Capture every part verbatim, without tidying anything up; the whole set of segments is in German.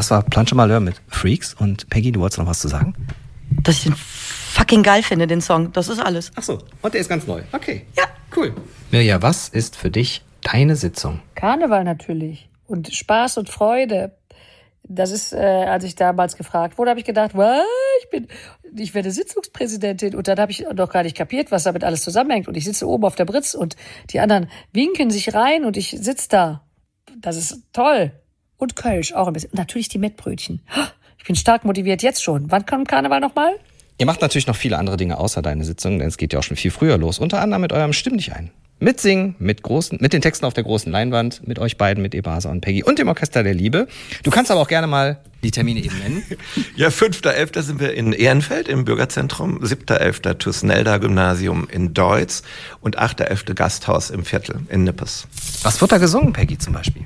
Das war Planche Malheur mit Freaks. Und Peggy, du wolltest noch was zu sagen? Dass ich den fucking geil finde, den Song. Das ist alles. Ach so, und der ist ganz neu. Okay. Ja. Cool. Mirja, was ist für dich deine Sitzung? Karneval natürlich. Und Spaß und Freude. Das ist, äh, als ich damals gefragt wurde, habe ich gedacht, was? Ich bin, ich werde Sitzungspräsidentin. Und dann habe ich noch gar nicht kapiert, was damit alles zusammenhängt. Und ich sitze oben auf der Britz und die anderen winken sich rein und ich sitze da. Das ist toll. Und Kölsch auch ein bisschen. Und natürlich die Mettbrötchen. Ich bin stark motiviert jetzt schon. Wann kommt Karneval nochmal? Ihr macht natürlich noch viele andere Dinge außer deine Sitzung, denn es geht ja auch schon viel früher los. Unter anderem mit eurem Stimm dich ein. Mitsingen, mit großen, mit den Texten auf der großen Leinwand, mit euch beiden, mit Ebasa und Peggy und dem Orchester der Liebe. Du kannst aber auch gerne mal die Termine eben nennen. Ja, fünfter elfter sind wir in Ehrenfeld im Bürgerzentrum, siebter elfter Thusnelda Gymnasium in Deutz und achter elfter Gasthaus im Viertel in Nippes. Was wird da gesungen, Peggy, zum Beispiel?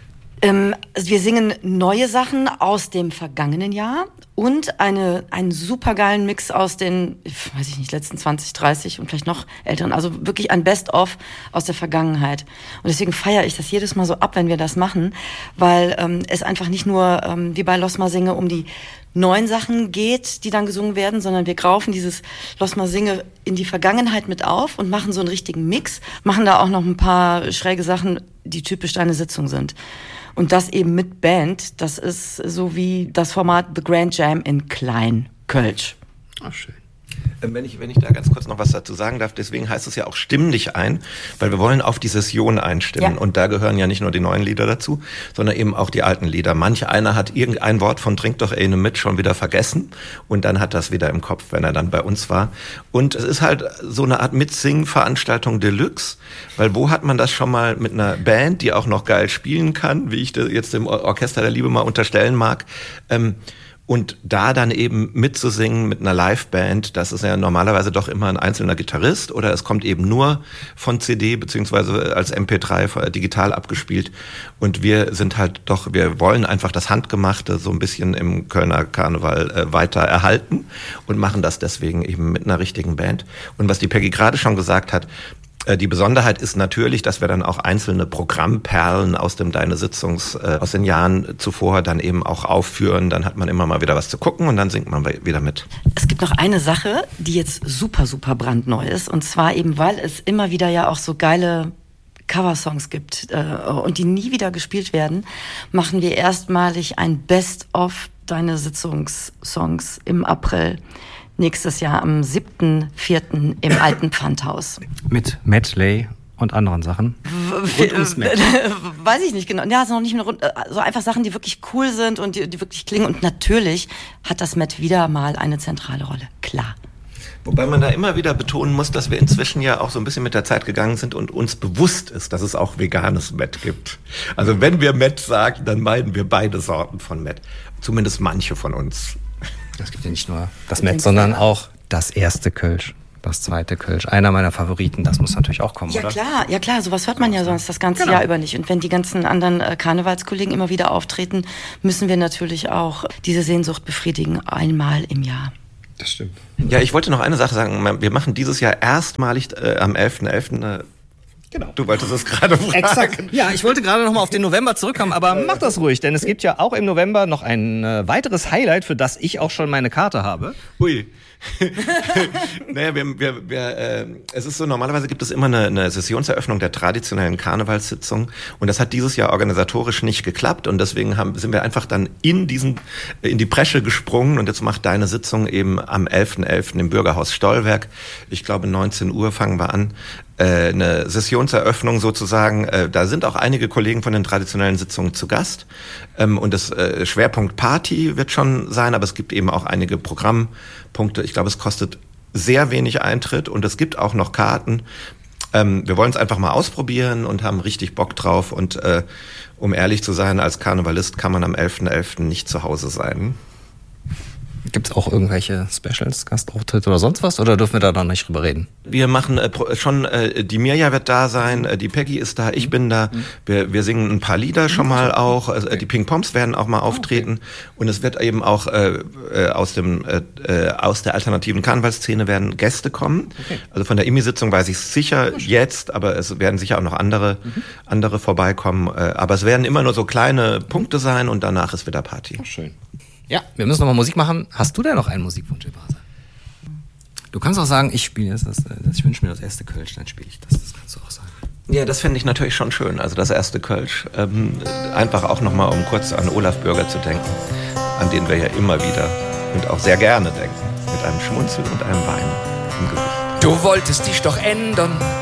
Ähm, also wir singen neue Sachen aus dem vergangenen Jahr und eine, einen supergeilen Mix aus den, weiß ich nicht, letzten zwanzig, dreißig und vielleicht noch älteren. Also wirklich ein Best-of aus der Vergangenheit. Und deswegen feiere ich das jedes Mal so ab, wenn wir das machen, weil ähm, es einfach nicht nur ähm, wie bei Los Mal Singe um die neuen Sachen geht, die dann gesungen werden, sondern wir greifen dieses Los Mal Singe in die Vergangenheit mit auf und machen so einen richtigen Mix, machen da auch noch ein paar schräge Sachen, die typisch deine Sitzung sind. Und das eben mit Band, das ist so wie das Format The Grand Jam in Klein-Kölsch. Ach, schön. Wenn ich, wenn ich da ganz kurz noch was dazu sagen darf, deswegen heißt es ja auch Stimm dich ein, weil wir wollen auf die Session einstimmen. Ja. Und da gehören ja nicht nur die neuen Lieder dazu, sondern eben auch die alten Lieder. Manch einer hat irgendein Wort von Trink doch eine mit schon wieder vergessen und dann hat das wieder im Kopf, wenn er dann bei uns war. Und es ist halt so eine Art Mitsingen-Veranstaltung Deluxe, weil wo hat man das schon mal mit einer Band, die auch noch geil spielen kann, wie ich das jetzt dem Orchester der Liebe mal unterstellen mag, ähm, und da dann eben mitzusingen mit einer Liveband, das ist ja normalerweise doch immer ein einzelner Gitarrist oder es kommt eben nur von C D beziehungsweise als M P drei digital abgespielt. Und wir sind halt doch, wir wollen einfach das Handgemachte so ein bisschen im Kölner Karneval äh, weiter erhalten und machen das deswegen eben mit einer richtigen Band. Und was die Peggy gerade schon gesagt hat, die Besonderheit ist natürlich, dass wir dann auch einzelne Programmperlen aus dem Deine Sitzungs, äh, aus den Jahren zuvor dann eben auch aufführen. Dann hat man immer mal wieder was zu gucken und dann singt man wieder mit. Es gibt noch eine Sache, die jetzt super, super brandneu ist. Und zwar eben, weil es immer wieder ja auch so geile Coversongs gibt äh, und die nie wieder gespielt werden, machen wir erstmalig ein Best-of Deine Sitzungssongs im April. Nächstes Jahr am siebten vierten im alten Pfandhaus. Mit Medley und anderen Sachen? Rund ums Met. Weiß ich nicht genau. Ja, es noch nicht mehr rund, so einfach Sachen, die wirklich cool sind und die, die wirklich klingen. Und natürlich hat das Met wieder mal eine zentrale Rolle. Klar. Wobei man da immer wieder betonen muss, dass wir inzwischen ja auch so ein bisschen mit der Zeit gegangen sind und uns bewusst ist, dass es auch veganes Met gibt. Also wenn wir Met sagen, dann meinen wir beide Sorten von Met. Zumindest manche von uns. Es gibt ja nicht nur das Met, sondern auch das erste Kölsch, das zweite Kölsch. Einer meiner Favoriten, das muss natürlich auch kommen, ja, oder? Ja klar, ja klar, sowas hört man ja sonst das ganze genau. Jahr über nicht. Und wenn die ganzen anderen äh, Karnevalskollegen immer wieder auftreten, müssen wir natürlich auch diese Sehnsucht befriedigen, einmal im Jahr. Das stimmt. Ja, ich wollte noch eine Sache sagen. Wir machen dieses Jahr erstmalig äh, am elften elften eine Genau. Du wolltest es gerade fragen. Exakt. Ja, ich wollte gerade noch mal auf den November zurückkommen, aber mach das ruhig, denn es gibt ja auch im November noch ein äh, weiteres Highlight, für das ich auch schon meine Karte habe. Ui. naja, wir, wir, wir, äh, es ist so, normalerweise gibt es immer eine, eine Sessionseröffnung der traditionellen Karnevalssitzung und das hat dieses Jahr organisatorisch nicht geklappt und deswegen haben, sind wir einfach dann in diesen, in die Bresche gesprungen und jetzt macht deine Sitzung eben am elften elften im Bürgerhaus Stollwerk. Ich glaube neunzehn Uhr fangen wir an. Eine Sessionseröffnung sozusagen. Da sind auch einige Kollegen von den traditionellen Sitzungen zu Gast. Und das Schwerpunkt Party wird schon sein, aber es gibt eben auch einige Programmpunkte. Ich glaube, es kostet sehr wenig Eintritt und es gibt auch noch Karten. Wir wollen es einfach mal ausprobieren und haben richtig Bock drauf. Und um ehrlich zu sein, als Karnevalist kann man am elften elften nicht zu Hause sein. Gibt es auch irgendwelche Specials, Gastauftritte oder sonst was? Oder dürfen wir da noch nicht drüber reden? Wir machen äh, schon, äh, die Mirja wird da sein, äh, die Peggy ist da, ich bin da. Wir, wir singen ein paar Lieder schon mal auch. Also, äh, die Pink Poms werden auch mal auftreten. Okay. Und es wird eben auch äh, äh, aus, dem, äh, aus der alternativen Karnevalsszene werden Gäste kommen. Okay. Also von der I M I-Sitzung weiß ich sicher jetzt, aber es werden sicher auch noch andere, mhm. andere vorbeikommen. Äh, aber es werden immer nur so kleine Punkte sein und danach ist wieder Party. Ach, schön. Ja, wir müssen noch mal Musik machen. Hast du denn noch einen Musikwunsch, Ebaser? Du kannst auch sagen, ich spiele jetzt das, ich wünsche mir das erste Kölsch, dann spiele ich das. Das kannst du auch sagen. Ja, das fände ich natürlich schon schön. Also das erste Kölsch. Ähm, einfach auch noch mal, um kurz an Olaf Bürger zu denken, an den wir ja immer wieder und auch sehr gerne denken. Mit einem Schmunzeln und einem Wein im Gesicht. Du wolltest dich doch ändern.